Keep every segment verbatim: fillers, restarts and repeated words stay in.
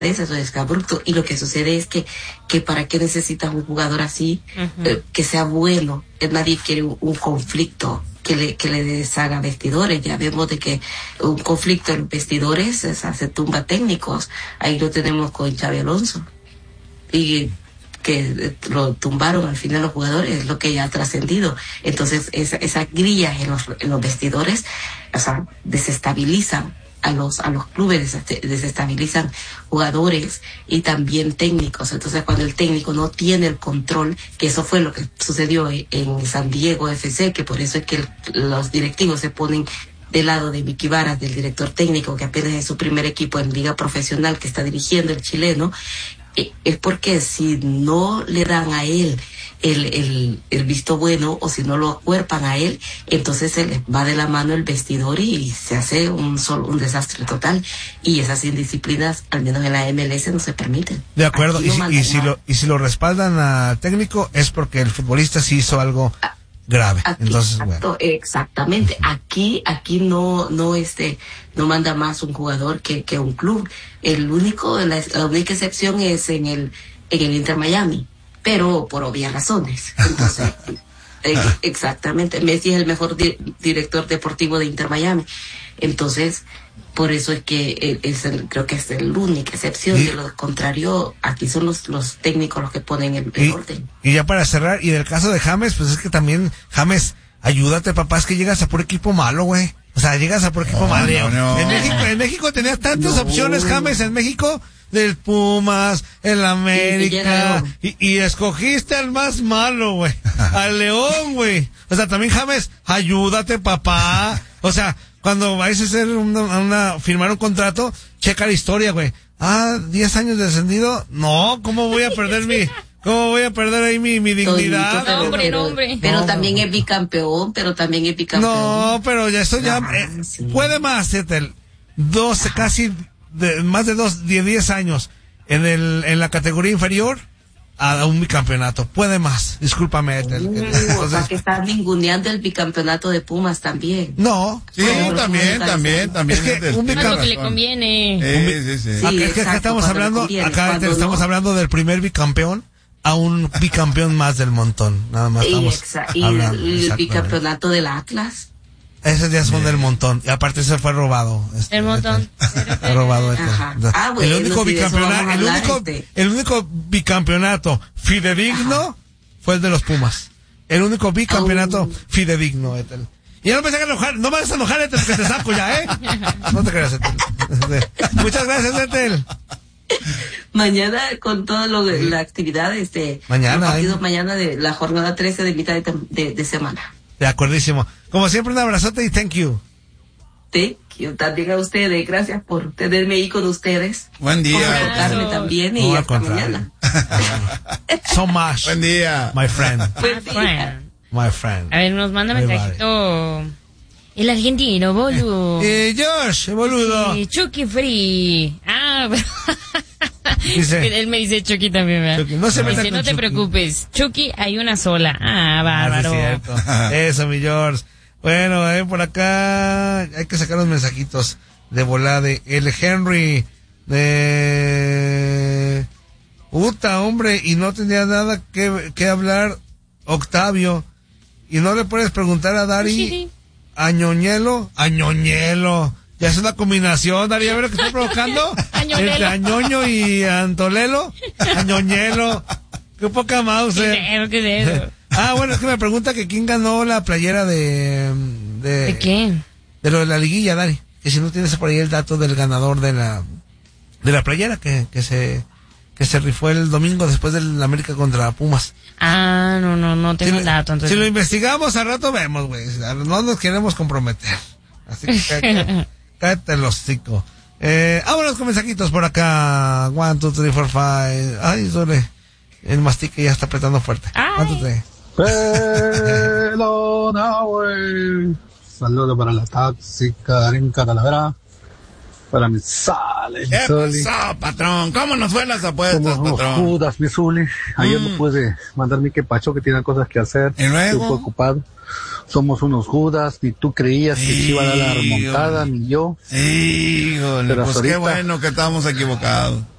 eso es abrupto. Y lo que sucede es que, que para qué necesitas un jugador así, uh-huh. eh, que sea bueno. Nadie quiere un, un conflicto que le, que le deshaga vestidores. Ya vemos de que un conflicto en vestidores es, hace tumba técnicos. Ahí lo tenemos con Xabi Alonso. Y que lo tumbaron al final los jugadores, es lo que ya ha trascendido. Entonces, esa, esas grillas en los, en los vestidores, o sea, desestabilizan a los a los clubes, desestabilizan jugadores y también técnicos. Entonces, cuando el técnico no tiene el control, que eso fue lo que sucedió en San Diego F C, que por eso es que el, los directivos se ponen del lado de Vicky Varas, del director técnico, que apenas es su primer equipo en liga profesional que está dirigiendo el chileno, es porque si no le dan a él el, el, el visto bueno, o si no lo acuerpan a él, entonces se les va de la mano el vestidor y se hace un solo, un desastre total. Y esas indisciplinas, al menos en la M L S, no se permiten. De acuerdo. Y si, y, si lo, y si lo respaldan al técnico, es porque el futbolista sí hizo algo ah, grave. Aquí, entonces, exacto, bueno. Exactamente. Aquí, aquí no, no este, no manda más un jugador que, que un club. El único, la, la única excepción es en el, en el Inter Miami, pero por obvias razones. Entonces, eh, exactamente. Messi es el mejor di- director deportivo de Inter Miami. Entonces, por eso es que es el, creo que es la única excepción. Y, de lo contrario, aquí son los, los técnicos los que ponen el, el y, orden. Y ya para cerrar, y del caso de James, pues es que también, James, ayúdate, papá, es que llegas a por equipo malo, güey. O sea, llegas a por equipo no, malo. No, no. En México, en México tenías tantas no. opciones, James, en México, del Pumas, el América, y, y escogiste al más malo, güey. Al León, güey. O sea, también, James, ayúdate, papá. O sea, cuando vais a hacer una, una, firmar un contrato, checa la historia, güey. Ah, diez años de descendido. No, ¿cómo voy a perder mi, cómo voy a perder ahí mi, mi dignidad? Pero, hombre, pero, hombre. pero no, también no. es bicampeón, pero también es bicampeón. No, pero ya esto ya, Ah, eh, sí. puede más, Etel. doce, casi, de, más de dos, diez, diez años en el, en la categoría inferior a un bicampeonato. Puede más. Discúlpame, Etel. Uh, Entonces, o sea, que están ninguneando el bicampeonato de Pumas también. no. Sí, Bueno, también, pero también, también. Es que es del- un tiene No es lo que le razón. conviene. Sí, sí, sí. Sí, acá, es que acá exacto, estamos cuando le hablando, conviene, acá cuando Etel, estamos no. hablando del primer bicampeón a un bicampeón más del montón. Nada más Y, estamos exa- y hablando. el, el exactamente. bicampeonato del Atlas. Ese ya son del montón. Y aparte se fue robado. Este, El montón. Fue robado. Este. Ajá. Ah, el bueno, único sí, de eso vamos bicampeonato, a el hablar, único, este. el único bicampeonato fidedigno Ajá. fue el de los Pumas. El único bicampeonato Oh. fidedigno, Etel. Y ya no me saques enojar, no me vas a enojar, Etel, que te saco ya, ¿eh? No te creas, Etel. Muchas gracias, Etel. Mañana con todo lo de la actividad, este, Mañana, los partidos ¿eh? mañana de la jornada trece de mitad de, tem- de, de semana. De acuerdísimo. Como siempre, un abrazote y thank you. Thank you, también a ustedes, gracias por tenerme ahí con ustedes. Buen día. Por tocarme también y No, al hasta contrario. mañana. So much. Buen día. My friend. Buen día. Bueno. My friend. A ver, nos manda Bye, mensajito el argentino, boludo. Eh, Josh, boludo. Sí, Chucky Free. Ah, Dice- él me dice Chucky también, ¿verdad? Chucky, no se meta Dice, con no te Chucky. preocupes, Chucky hay una sola. Ah, Ah, bárbaro. sí es cierto. Eso, mi George. Bueno, eh, por acá hay que sacar los mensajitos de volada de el Henry de puta, hombre, y no tenía nada que, que hablar Octavio, y no le puedes preguntar a Dari Añoñelo, Añoñelo, ya es una combinación, Dari, a ver lo que está provocando Añoñelo. entre Añoño y Antolelo, Añoñelo, qué poca mouse. ¿Qué es ¿Qué es eso? Ah, bueno, es que me pregunta que quién ganó la playera de... ¿De, ¿De qué? de lo de la liguilla, Dari. Que si no tienes por ahí el dato del ganador de la de la playera que, que se que se rifó el domingo después del América contra Pumas. Ah, no, no, no tengo Si, el dato. Entonces... si lo investigamos al rato vemos, güey. No nos queremos comprometer. Así que cállate, cállate el hocico. Eh, vámonos con mensajitos por acá. One, two, three, four, five. Ay, duele. El mastique ya está apretando fuerte. Ay. One, two, three. Pelona, güey. Saludos para la tóxica Arinca Talavera. Para mi sale, ¿Qué Misuli. pasó, patrón? ¿Cómo nos fue las apuestas, Somos unos patrón? Judas, Misuli. Ayer Mm. no pude mandar mi quepacho que tiene cosas que hacer. ¿Y luego? Estuve ocupado. Somos unos Judas, ni tú creías que se iba a dar la remontada, Híjole. ni yo. Híjole, Pero pues hasta qué ahorita- bueno que estábamos equivocados.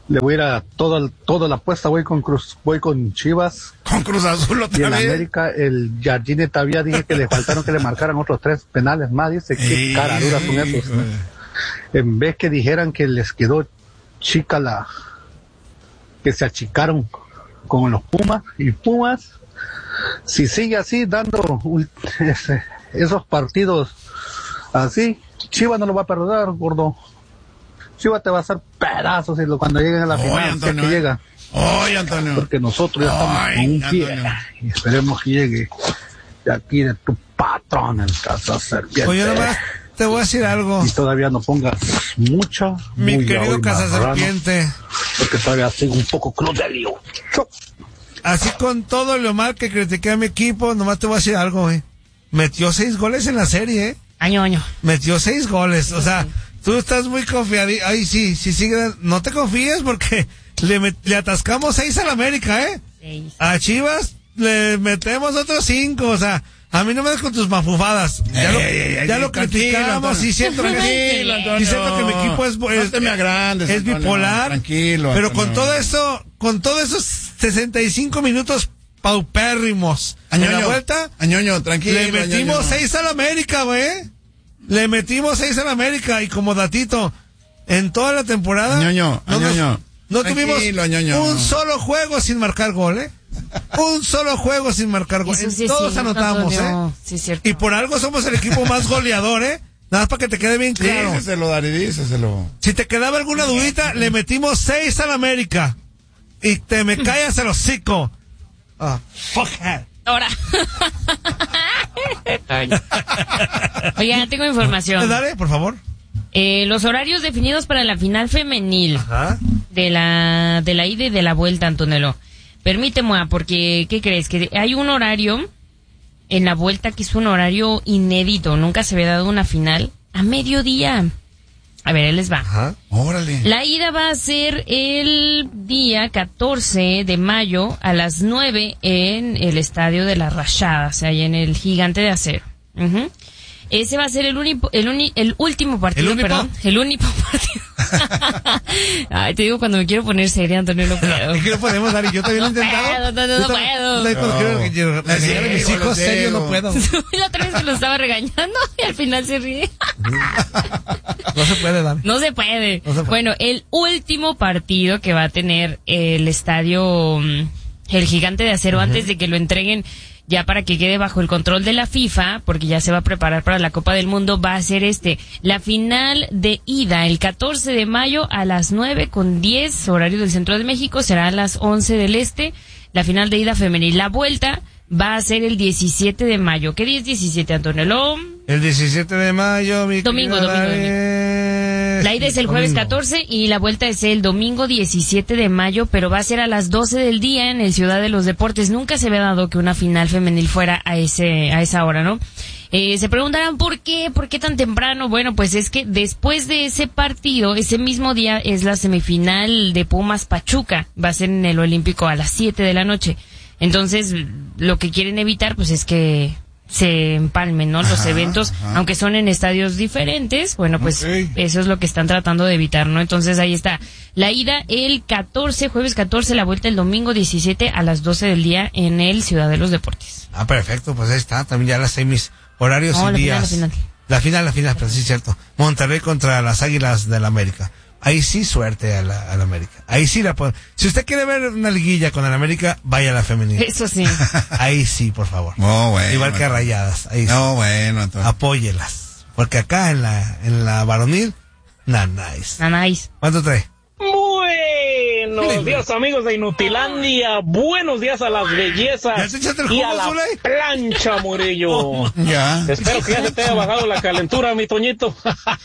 Le voy a ir a toda, toda la apuesta, voy con Cruz, voy con Chivas. Con Cruz Azul Y otra en vez. América, el Jardine todavía dije que le faltaron que le marcaran otros tres penales más. Dice, qué cara dura son esos, ¿no? En vez que dijeran que les quedó chica la, que se achicaron con los Pumas, y Pumas, si sigue así dando ul- ese- esos partidos así, Chivas no lo va a perder, gordo. Chivas te va a hacer pedazos y lo- cuando lleguen a la Oye, final, si es Antonio, que eh. llega. Oye, Antonio. Porque nosotros ya estamos Ay, con un pie Antonio. y esperemos que llegue de aquí de tu patrón, el casa serpiente. Oye, nomás te voy a decir algo. Y todavía no pongas mucho. Mi muy querido hoy Casa marrano, Serpiente. Porque todavía sigo un poco cruz de lío. Chau. Así con todo lo mal que critiqué a mi equipo, nomás te voy a decir algo, güey. Metió seis goles en la serie, ¿eh? Año, año. Metió seis goles. O sea, tú estás muy confiado. Ay, sí, sí, sigue. No te confíes porque le, met- le atascamos seis al América, ¿eh? Seis. A Chivas le metemos otros cinco. O sea, a mí no me des con tus mafufadas. Ya lo, Ey, ey, ey, ya ey, lo tranquilo, criticamos. Antonio. Sí siento, que, Tranquilo, Antonio. sí siento que mi equipo es, No es, te me agrandes, es Antonio. bipolar. Tranquilo, Pero Antonio. con todo eso, con todos esos sesenta y cinco minutos paupérrimos en la Añoño, vuelta, Añoño, tranquilo. le metimos Añoño. seis al América, güey. Le metimos seis al América y como datito, en toda la temporada Añoño, no, nos- Añoño. no Tranquilo, tuvimos Añoño. un solo juego sin marcar gol, ¿eh? Un solo juego sin marcar gol. Eso En sí es todos cierto, anotamos, Antonio. ¿eh? Sí, es cierto. Y por algo somos el equipo más goleador, ¿eh? Nada más para que te quede bien claro. Díceselo, Dari, díceselo. Si te quedaba alguna dudita, le metimos seis al América. Y te me callas el hocico. Ah, fuck her. Ahora. Oigan, tengo información. Dale, por favor. Eh, los horarios definidos para la final femenil Ajá. de la de la ida y de la vuelta, Antonello. Permíteme, porque ¿qué crees? Que hay un horario en la vuelta que es un horario inédito. Nunca se había dado una final a mediodía. A ver, ahí les va. Ajá. Órale. La ida va a ser el día catorce de mayo a las nueve en el Estadio de las Rayadas, ahí en el Gigante de Acero. Ujú. Ese va a ser el, único, el, uni, el último partido, ¿El único? perdón. El único partido. Ay, te digo, cuando me quiero poner seria, Antonio, no puedo. ¿Qué no podemos dar? Y yo también lo he No intentado. puedo, no, no, Yo no también- puedo. yo también cuando quiero No. quiero regañar a mis Sí, hijos, lo serio, digo. no puedo. La otra vez que lo estaba regañando y al final se ríe. No se puede dar. No se puede. No se puede. Bueno, el último partido que va a tener el estadio, mm, el Gigante de Acero, uh-huh, antes de que lo entreguen ya para que quede bajo el control de la FIFA, porque ya se va a preparar para la Copa del Mundo, va a ser este, la final de ida, el catorce de mayo a las nueve con diez, horario del Centro de México, será a las once del Este, la final de ida femenil. La vuelta va a ser el diecisiete de mayo. ¿Qué día es diecisiete, Antonio? El diecisiete de mayo, mi Domingo, querida domingo, Dani. La ida es el jueves Domingo. catorce y la vuelta es el domingo diecisiete de mayo, pero va a ser a las doce del día en el Ciudad de los Deportes. Nunca se había dado que una final femenil fuera a ese a esa hora, ¿no? Eh, se preguntarán por qué, por qué tan temprano. Bueno, pues es que después de ese partido, ese mismo día es la semifinal de Pumas Pachuca. Va a ser en el Olímpico a las siete de la noche. Entonces, lo que quieren evitar, pues es que se empalmen, ¿no? Los Ajá, eventos, ajá. aunque son en estadios diferentes, bueno, pues Ok. eso es lo que están tratando de evitar, ¿no? Entonces ahí está. La ida el catorce, jueves catorce, la vuelta el domingo diecisiete a las doce del día en el Ciudad de los Deportes. Ah, perfecto, pues ahí está. También ya las sé mis horarios No, y la final, días. la final. La final, la final, pero sí es cierto. Monterrey contra las Águilas del América. Ahí sí suerte a la, a la América. Ahí sí la puedo. Si usted quiere ver una liguilla con el América, vaya a la femenina. Eso sí. Ahí sí, por favor. No, bueno. Igual que a Rayadas. Ahí sí. No, bueno, entonces. Apóyelas. Porque acá en la, en la varonil, nah, nice. Nanáis. ¿Cuánto trae? Buenos días, amigos de Inutilandia. Buenos días a las ¿Ya bellezas te echaste el y jugo, a la Zuley? plancha, Murillo. Ya. Espero que ya se te haya bajado la calentura, mi Toñito.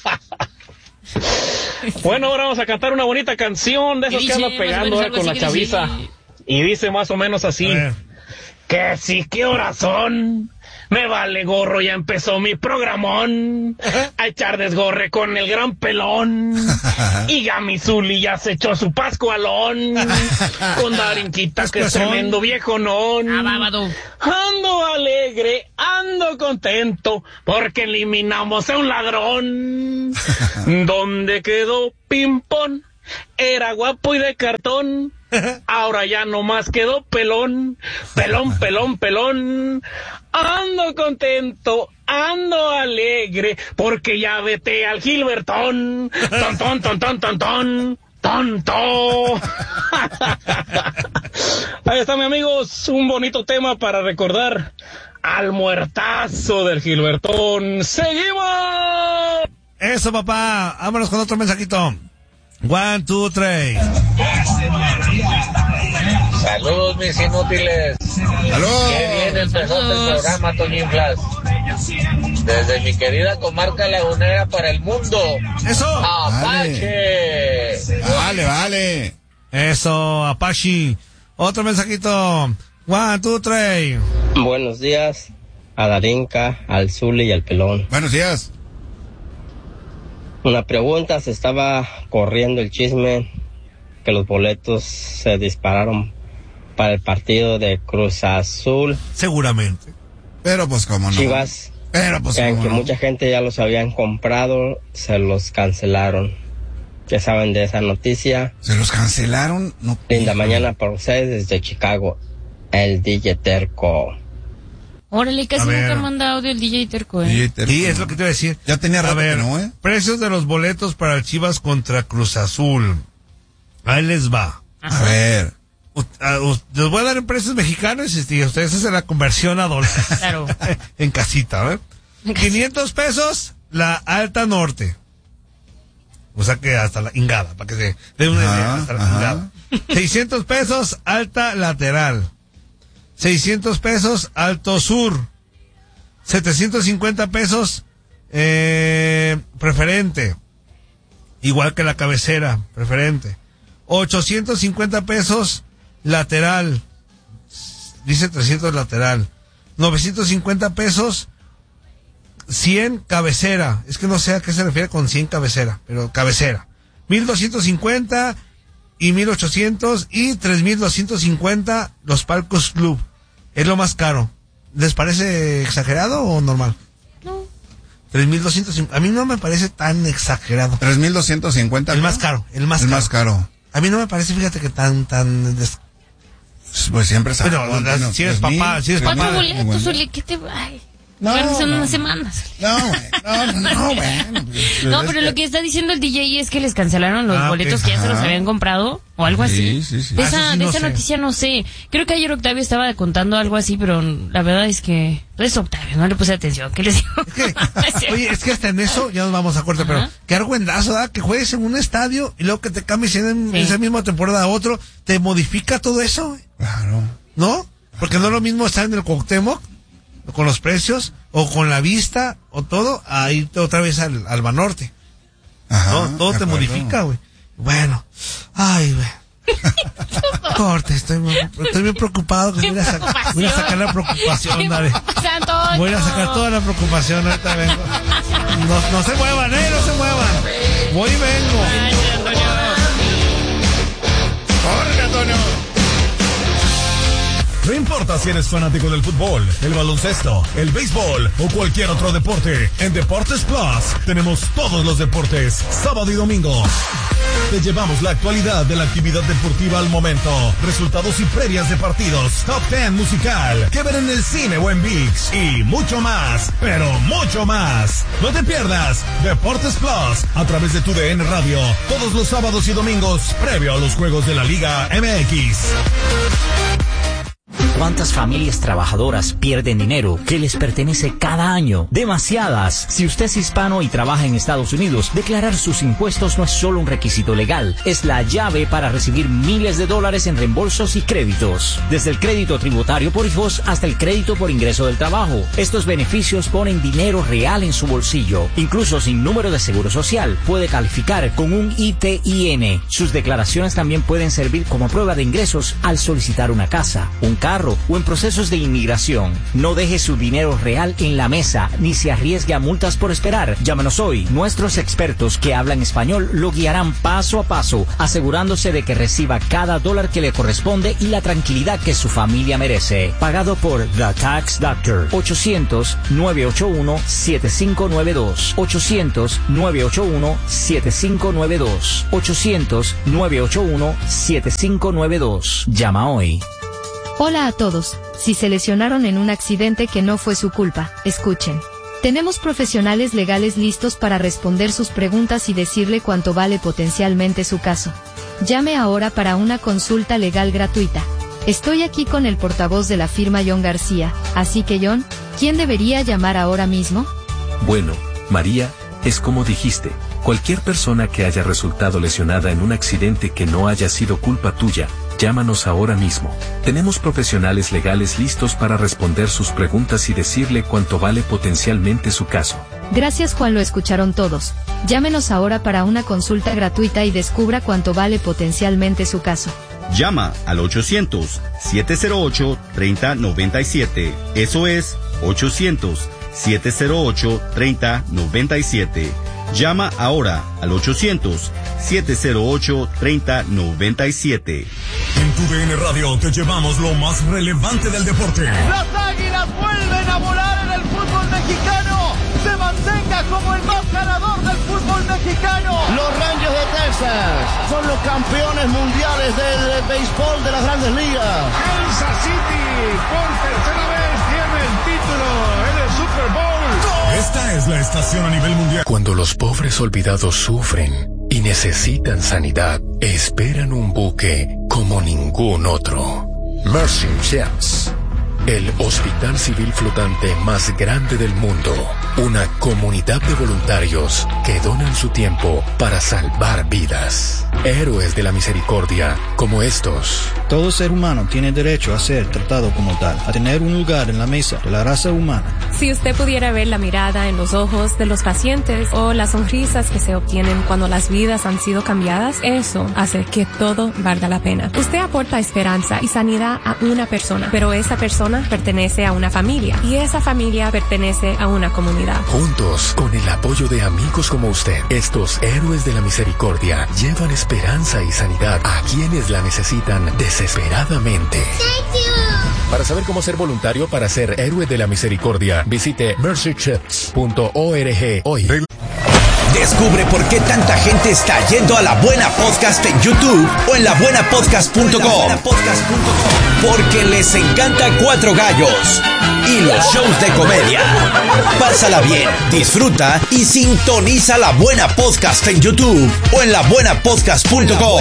Bueno, ahora vamos a cantar una bonita canción de esos que Dice, anda más o pegando menos ahora algo con la así que dice. chaviza. Y dice más o menos así. A ver. Que sí, qué horas son. Me vale gorro, ya empezó mi programón. A echar desgorre con el gran pelón. Y Gamizuli ya se echó su pascualón. Con Darinquita, que es Pascuazón. tremendo viejo non. Ah, bábado. Ando alegre, ando contento, porque eliminamos a un ladrón. ¿Dónde quedó Pimpón? era guapo y de cartón. Ahora ya nomás quedó pelón, pelón, pelón, pelón. Ando contento, ando alegre, porque ya vete al Gilbertón. Ton, ton, ton, ton, ton, ton. ¡Tonto! Ahí está, mi amigos, un bonito tema para recordar al muertazo del Gilbertón. ¡Seguimos! Eso, papá. Vámonos con otro mensajito. One, two, three. Saludos, mis inútiles. ¡Aló! Qué bien empezó el programa, Toñinflas. Desde mi querida comarca lagunera para el mundo. Eso. Apache. Vale, vale. Eso, Apache. Otro mensajito. One, two, three. Buenos días a Darinka, al Zuli y al Pelón. Buenos días. Una pregunta, se estaba corriendo el chisme que los boletos se dispararon para el partido de Cruz Azul. Seguramente. Pero pues como no. Chivas, Pero pues que como aunque no. mucha gente ya los habían comprado, se los cancelaron. ¿Qué saben de esa noticia? Se los cancelaron. No. Linda mañana para ustedes desde Chicago, el D J Terco. Órale, casi A ver. nunca manda audio el D J Terco, ¿eh? Sí, te- Y es lo que te iba a decir. Ya tenía rato A ver, que no, ¿eh? precios de los boletos para el Chivas contra Cruz Azul. Ahí les va. A ver. U- a- u- Les voy a dar en precios mexicanos y si ustedes hacen la conversión a dólares. Claro. En casita, ¿eh? quinientos pesos la alta norte. O sea que hasta la ingada, para que se dé una idea, Ajá, hasta la ajá. ingada. seiscientos pesos alta lateral. seiscientos pesos alto sur. setecientos cincuenta pesos eh, preferente. Igual que la cabecera, preferente. ochocientos cincuenta pesos lateral. Dice trescientos lateral. novecientos cincuenta pesos cien cabecera. Es que no sé a qué se refiere con cien cabecera, pero cabecera. mil doscientos cincuenta y mil ochocientos y tres mil doscientos cincuenta los palcos club. Es lo más caro. ¿Les parece exagerado o normal? No. tres mil doscientos cincuenta. A mí no me parece tan exagerado. tres mil doscientos cincuenta. El más caro, el más El caro. más caro. A mí no me parece, fíjate que tan, tan... des- Pues siempre sabe. Pero, las- si eres papá, si eres Cuatro papá. boletos, Zuli, ¿qué te... Ay, No, bueno, son no, unas no. semanas. No, güey, no, no, no, bueno. pues, No, es pero que- lo que está diciendo el D J es que les cancelaron los Ah, ok. boletos que ya se los Ajá. habían comprado o algo así. Sí, sí, sí. De Ah, esa, eso sí de no esa sé. noticia no sé. Creo que ayer Octavio estaba contando algo así, pero la verdad es que es Octavio, no le puse atención. ¿Qué les digo? Que- oye, es que hasta en eso ya nos vamos a corte, pero Ajá. qué argüendazo, ¿verdad? Que juegues en un estadio y luego que te cambies en Sí. esa misma temporada a otro, te modifica todo eso, güey, Claro. ¿no? Porque no es lo mismo estar en el Cuauhtémoc con los precios o con la vista o todo, a irte otra vez al, al Banorte. Ajá. ¿no? Todo de te acuerdo. modifica, güey. Bueno, ay, güey. Corte, estoy, muy- estoy bien preocupado. Que voy, a sacar, voy a sacar la preocupación, dale. Santo, Voy a sacar toda la preocupación, ahorita vengo. No, no se muevan, eh, no se muevan. Voy y vengo. ¡Corre, Antonio! No importa si eres fanático del fútbol, el baloncesto, el béisbol o cualquier otro deporte, en Deportes Plus tenemos todos los deportes, sábado y domingo. Te llevamos la actualidad de la actividad deportiva al momento, resultados y previas de partidos, top ten musical, que ver en el cine o en ViX y mucho más, pero mucho más. No te pierdas Deportes Plus a través de tu D N Radio, todos los sábados y domingos, previo a los juegos de la Liga M X. ¿Cuántas familias trabajadoras pierden dinero que les pertenece cada año? Demasiadas. Si usted es hispano y trabaja en Estados Unidos, declarar sus impuestos no es solo un requisito legal, es la llave para recibir miles de dólares en reembolsos y créditos. Desde el crédito tributario por hijos hasta el crédito por ingreso del trabajo. Estos beneficios ponen dinero real en su bolsillo. Incluso sin número de seguro social, puede calificar con un I T I N. Sus declaraciones también pueden servir como prueba de ingresos al solicitar una casa, un carro carro o en procesos de inmigración. No deje su dinero real en la mesa ni se arriesgue a multas por esperar. Llámanos hoy. Nuestros expertos que hablan español lo guiarán paso a paso, asegurándose de que reciba cada dólar que le corresponde y la tranquilidad que su familia merece. Pagado por The Tax Doctor. ochocientos, nueve ocho uno, siete cinco nueve dos. ochocientos, nueve ocho uno, siete cinco nueve dos. ochocientos, nueve ocho uno, siete cinco nueve dos. Llama hoy. Hola a todos. Si se lesionaron en un accidente que no fue su culpa, escuchen. Tenemos profesionales legales listos para responder sus preguntas y decirle cuánto vale potencialmente su caso. Llame ahora para una consulta legal gratuita. Estoy aquí con el portavoz de la firma John García, así que John, ¿quién debería llamar ahora mismo? Bueno, María, es como dijiste, cualquier persona que haya resultado lesionada en un accidente que no haya sido culpa tuya, llámanos ahora mismo. Tenemos profesionales legales listos para responder sus preguntas y decirle cuánto vale potencialmente su caso. Gracias, Juan, lo escucharon todos. Llámenos ahora para una consulta gratuita y descubra cuánto vale potencialmente su caso. Llama al ochocientos, siete cero ocho, tres cero nueve siete. Eso es ochocientos, siete cero ocho, tres cero nueve siete. Llama ahora al ochocientos, siete cero ocho, tres cero nueve siete. En tu D N Radio te llevamos lo más relevante del deporte. Las Águilas vuelven a volar en el fútbol mexicano. Se mantenga como el más ganador del fútbol mexicano. Los Rangers de Texas son los campeones mundiales del béisbol de las Grandes Ligas. Kansas City por tercera vez tiene el título en el Super Bowl. Esta es la estación a nivel mundial. Cuando los pobres olvidados sufren y necesitan sanidad, esperan un buque como ningún otro. Mercy Ships, el hospital civil flotante más grande del mundo. Una comunidad de voluntarios que donan su tiempo para salvar vidas. Héroes de la misericordia como estos. Todo ser humano tiene derecho a ser tratado como tal, a tener un lugar en la mesa de la raza humana. Si usted pudiera ver la mirada en los ojos de los pacientes o las sonrisas que se obtienen cuando las vidas han sido cambiadas, eso hace que todo valga la pena. Usted aporta esperanza y sanidad a una persona, pero esa persona pertenece a una familia y esa familia pertenece a una comunidad. Juntos, con el apoyo de amigos como usted, estos héroes de la misericordia llevan esperanza y sanidad a quienes la necesitan desesperadamente. Para saber cómo ser voluntario para ser héroe de la misericordia, visite mercy chips punto org hoy. Descubre por qué tanta gente está yendo a La Buena Podcast en YouTube o en la buena podcast punto com. Porque les encanta Cuatro Gallos y los shows de comedia. Pásala bien, disfruta y sintoniza La Buena Podcast en YouTube o en la buena podcast punto com.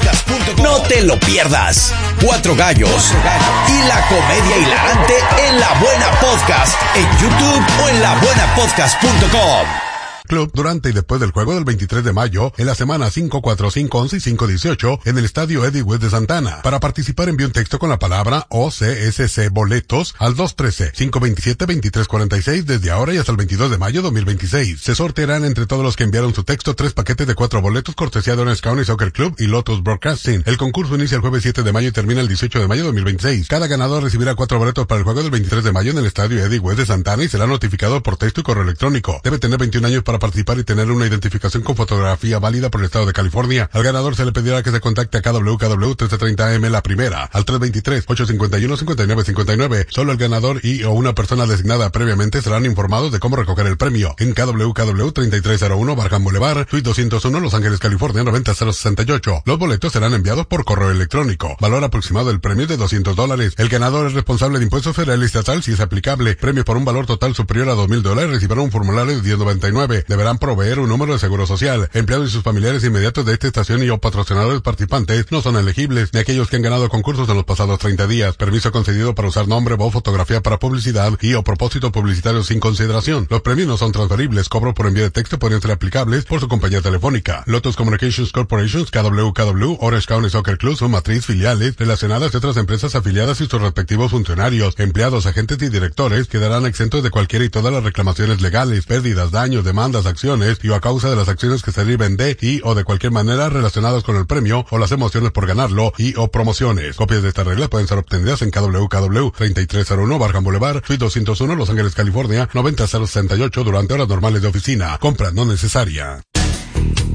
No te lo pierdas. Cuatro Gallos y la comedia hilarante en La Buena Podcast en YouTube o en la buena podcast punto com. Club durante y después del juego del veintitrés de mayo en la semana cinco, cuatro, cinco, once y cinco dieciocho en el estadio Eddie West de Santana. Para participar envíe un texto con la palabra O C S C boletos al dos uno tres, cinco dos siete, dos tres cuatro seis desde ahora y hasta el veintidós de mayo de dos mil veintiséis. Se sortearán entre todos los que enviaron su texto tres paquetes de cuatro boletos cortesía de Orange County Soccer Club y Lotus Broadcasting. El concurso inicia el jueves siete de mayo y termina el dieciocho de mayo de dos mil veintiséis. Cada ganador recibirá cuatro boletos para el juego del veintitrés de mayo en el estadio Eddie West de Santana y será notificado por texto y correo electrónico. Debe tener veintiún años para participar y tener una identificación con fotografía válida por el estado de California. Al ganador se le pedirá que se contacte a K W K W trece treinta A M la primera, al tres dos tres, ocho cinco uno, cinco nueve cinco nueve. Solo el ganador y o una persona designada previamente serán informados de cómo recoger el premio. En K W K W treinta y tres cero uno Barham Boulevard, Suite doscientos uno, Los Ángeles, California noventa cero sesenta y ocho. Los boletos serán enviados por correo electrónico. Valor aproximado del premio de doscientos dólares. El ganador es responsable de impuestos federal y estatal si es aplicable. Premios por un valor total superior a dos mil dólares recibirán un formulario de diez noventa y nueve. Deberán proveer un número de seguro social. Empleados y sus familiares inmediatos de esta estación y o patrocinadores participantes no son elegibles, ni aquellos que han ganado concursos en los pasados treinta días. Permiso concedido para usar nombre, voz, fotografía para publicidad y o propósitos publicitarios sin consideración. Los premios no son transferibles. Cobros por envío de texto pueden ser aplicables por su compañía telefónica. Lotus Communications Corporations, K W K W, Orange County Soccer Club, su matriz, filiales, relacionadas a otras empresas afiliadas y sus respectivos funcionarios, empleados, agentes y directores quedarán exentos de cualquiera y todas las reclamaciones legales, pérdidas, daños, demandas, las acciones y o a causa de las acciones que se deriven de y o de cualquier manera relacionadas con el premio o las emociones por ganarlo y o promociones. Copias de esta regla pueden ser obtenidas en K W K W treinta y tres cero uno Barham Boulevard, Suite doscientos uno, Los Ángeles, California, noventa mil sesenta y ocho durante horas normales de oficina. Compra no necesaria.